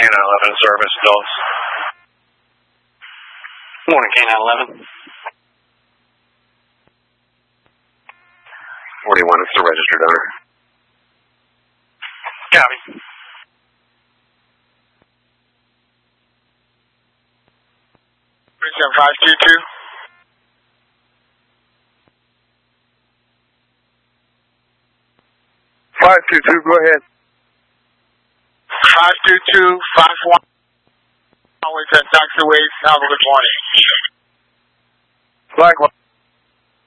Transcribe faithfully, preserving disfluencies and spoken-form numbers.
K nine eleven service, adults. Morning, K nine eleven. forty-one, it's the registered owner. Copy. three seven five two two. five two two, go ahead. five two two, five one. Always at taxiways. Have a good morning. Likewise.